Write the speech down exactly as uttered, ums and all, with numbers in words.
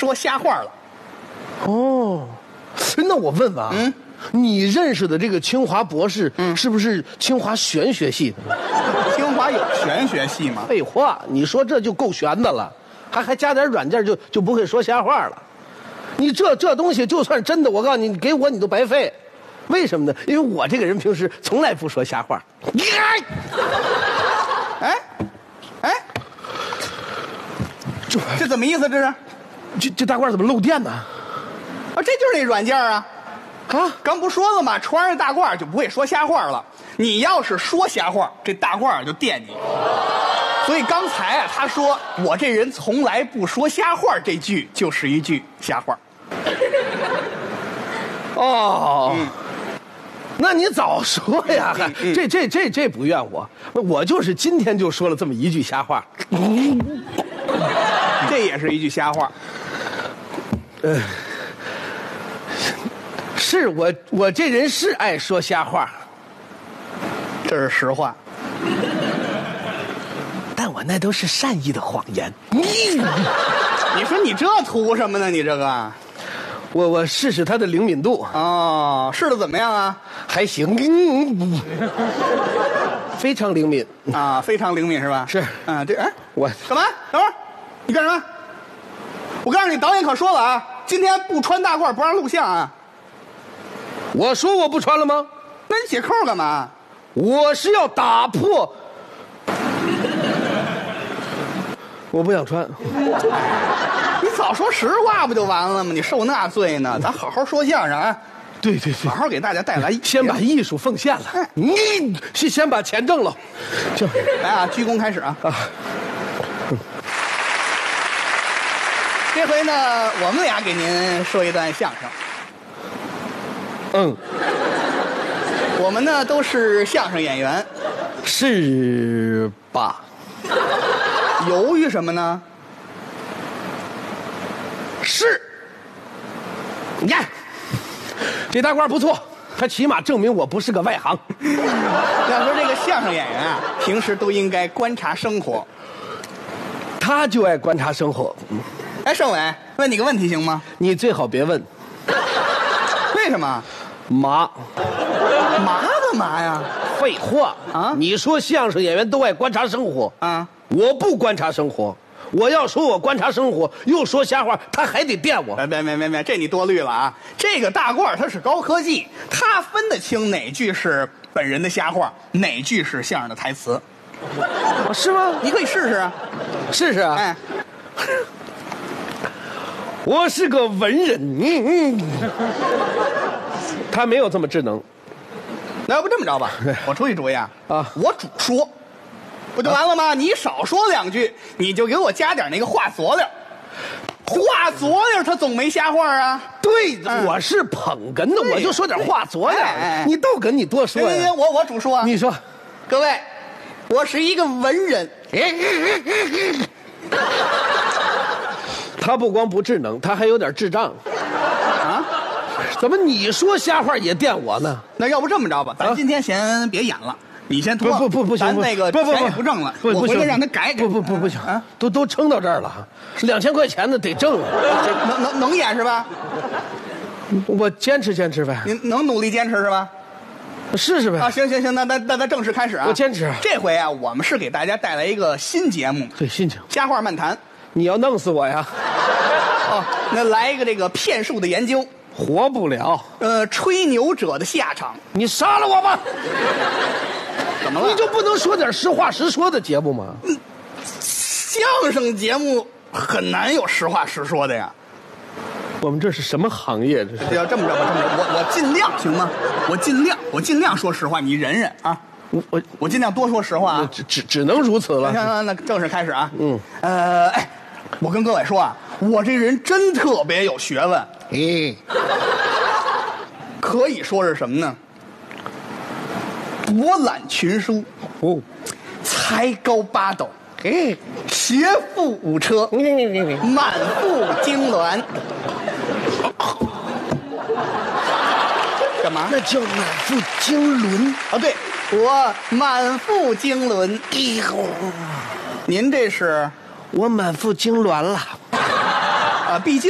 说瞎话了。 哦，那我问问啊，嗯，你认识的这个清华博士，嗯，是不是清华玄学系的？ 清华有玄学系吗？ 废话，你说这就够玄的了，还还加点软件就就不会说瞎话了。你这这东西就算真的，我告诉你，你给我你都白费。为什么呢？因为我这个人平时从来不说瞎话。 哎，哎，这这怎么意思？这是？ 这这大褂怎么漏电呢？ 啊，这就是那软件啊！ 啊， 刚不说了吗？穿上大褂就不会说瞎话了。你要是说瞎话，这大褂就电你。所以刚才啊，他说我这人从来不说瞎话，这句就是一句瞎话。 哦。嗯，那你早说呀！嗯嗯、这这这这不怨我，我就是今天就说了这么一句瞎话。 这也是一句瞎话。 呃，是我我这人是爱说瞎话， 这是实话。 但我那都是善意的谎言。 你说你这图什么呢？你这个。 我我试试它的灵敏度哦，试的怎么样啊？ 还行，非常灵敏啊，非常灵敏是吧？ 是啊，这哎， 我干嘛？等会儿，你干什么？我告诉你，导演可说了啊，今天不穿大褂不让录像啊。 我说我不穿了吗？ 那你解扣干嘛？ 我是要打破，我不想穿。 你早说实话不就完了吗？你受那罪呢？咱好好说相声啊！ 对对对， 好好给大家带来， 先把艺术奉献了，你先先把钱挣了。行， 来啊，鞠躬开始啊！啊，嗯、这回呢，我们俩给您说一段相声。 嗯， 我们呢都是相声演员， 是吧？ 犹豫什么呢？ 是，你看，这大褂不错，他起码证明我不是个外行。 要说这个相声演员啊，平时都应该观察生活。 他就爱观察生活。 哎，盛伟，问你个问题行吗？ 你最好别问。 为什么？ 麻。 麻干嘛呀？ 废话啊！ 你说相声演员都爱观察生活啊？我不观察生活。我要说我观察生活，又说瞎话，他还得电我。 别别别别别，这你多虑了啊！这个大褂它是高科技，它分得清哪句是本人的瞎话，哪句是相声的台词。 啊、是吗？ 你可以试试啊， 试试啊！ 哎， 我是个文人，嗯嗯，他没有这么智能。 那要不这么着吧，我出一主意啊， 啊， 我主说。不就完了吗？你少说两句，你就给我加点那个话佐料。话佐料他总没瞎话啊。 对，嗯、我是捧哏的，我就说点话佐料。 哎、 你逗哏你多说呀。 我我主说啊。 你说， 各位，我是一个文人。 他不光不智能，他还有点智障。啊？怎么你说瞎话也电我呢？ 那要不这么着吧，咱今天先别演了。啊你先脱， 不不不行， 咱那个不不钱也不挣了， 不我回来让他改改。 不不不不行啊，都都撑到这儿了，两千块钱的得挣， 能能能演是吧？ 我坚持坚持呗。 您能努力坚持是吧？ 试试呗。 啊，行行行，那那那咱正式开始啊！ 我坚持。 这回啊，我们是给大家带来一个新节目， 对，新节目瞎话漫谈。 你要弄死我呀！ 哦，那来一个这个骗术的研究， 活不了。 呃，吹牛者的下场， 你杀了我吧！ 怎么了？ 你就不能说点实话实说的节目吗？ 嗯，相声节目很难有实话实说的呀。 我们这是什么行业？这是要这么着吧，这么着，我我尽量行吗？我尽量，我尽量说实话，你忍忍啊。 我我我尽量多说实话啊。 只只只能如此了。 行行，那正式开始啊。 嗯。 呃，哎，我跟各位说啊，我这人真特别有学问。 咦、嗯， 可以说是什么呢？博览群书， 哦， 才高八斗， 哎， 学富五车，满腹经纶。干嘛？ 那叫满腹经纶啊！对，我满腹经纶。您这是？ 我满腹经纶了。 啊，毕竟。